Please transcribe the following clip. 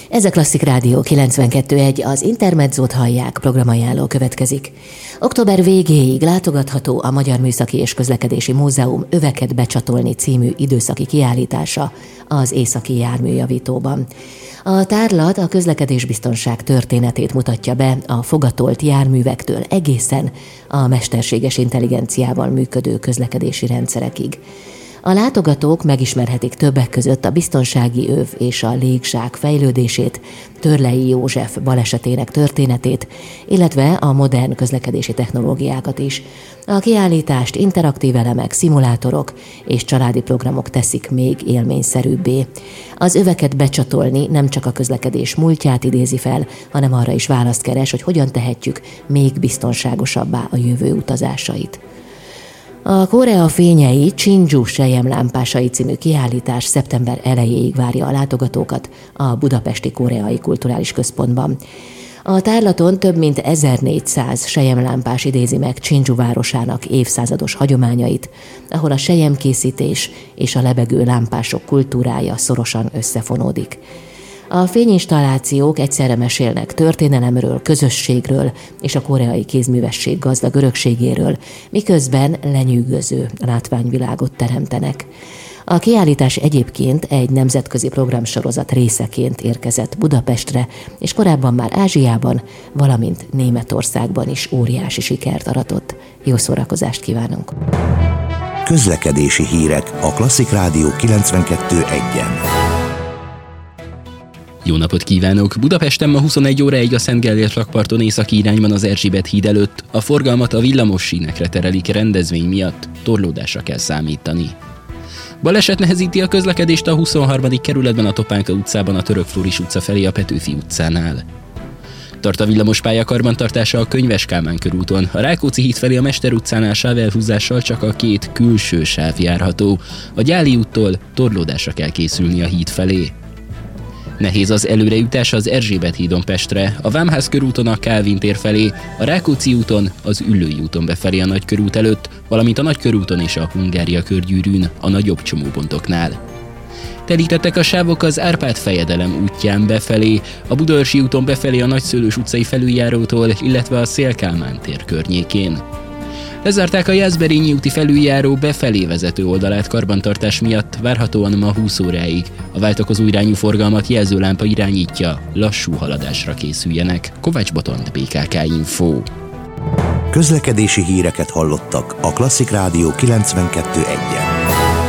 Ez a Klasszik Rádió 92.1, az Intermedzót hallják, programajánló következik. Október végéig látogatható a Magyar Műszaki és Közlekedési Múzeum Öveket becsatolni című időszaki kiállítása az Északi Járműjavítóban. A tárlat a közlekedésbiztonság történetét mutatja be a fogatolt járművektől egészen a mesterséges intelligenciával működő közlekedési rendszerekig. A látogatók megismerhetik többek között a biztonsági öv és a légzsák fejlődését, Törlei József balesetének történetét, illetve a modern közlekedési technológiákat is. A kiállítást interaktív elemek, szimulátorok és családi programok teszik még élményszerűbbé. Az öveket becsatolni nem csak a közlekedés múltját idézi fel, hanem arra is választ keres, hogy hogyan tehetjük még biztonságosabbá a jövő utazásait. A Korea fényei Csindzsu selyemlámpásai című kiállítás szeptember elejéig várja a látogatókat a Budapesti Koreai Kulturális Központban. A tárlaton több mint 1400 selyemlámpás idézi meg Csindzsu városának évszázados hagyományait, ahol a selyemkészítés és a lebegő lámpások kultúrája szorosan összefonódik. A fényinstallációk egyszerre mesélnek történelemről, közösségről és a koreai kézművesség gazdag örökségéről, miközben lenyűgöző látványvilágot teremtenek. A kiállítás egyébként egy nemzetközi programsorozat részeként érkezett Budapestre, és korábban már Ázsiában, valamint Németországban is óriási sikert aratott. Jó szórakozást kívánunk! Közlekedési hírek a Klasszik Rádió 92.1-en. Jó napot kívánok! Budapesten ma 21 óráig a Szent Gellért rakparton északi irányban az Erzsébet híd előtt a forgalmat a villamos sínekre terelik rendezvény miatt, torlódásra kell számítani. Baleset nehezíti a közlekedést a 23. kerületben a Topánka utcában a Török Flóris utca felé a Petőfi utcánál. Tart a villamospálya karbantartása a Könyves Kálmán körúton, a Rákóczi híd felé a Mester utcánál sávelhúzással csak a két külső sáv járható, a Gyáli úttól torlódásra kell készülni a híd felé. Nehéz az előrejutás az Erzsébet hídon Pestre, a Vámház körúton a Kálvin tér felé, a Rákóczi úton, az Üllői úton befelé a Nagykörút előtt, valamint a Nagykörúton és a Hungária körgyűrűn a nagyobb csomópontoknál. Telítettek a sávok az Árpád-fejedelem útján befelé, a Budaörsi úton befelé a Nagyszőlős utcai felüljárótól, illetve a Széll-Kálmán tér környékén. Lezárták a Jászberényi úti felüljáró befelé vezető oldalát karbantartás miatt, várhatóan ma 20 óráig. A váltakozó irányú forgalmat jelzőlámpa irányítja, lassú haladásra készüljenek. Kovács Botond, BKK Info. Közlekedési híreket hallottak a Klasszik Rádió 92.1-en.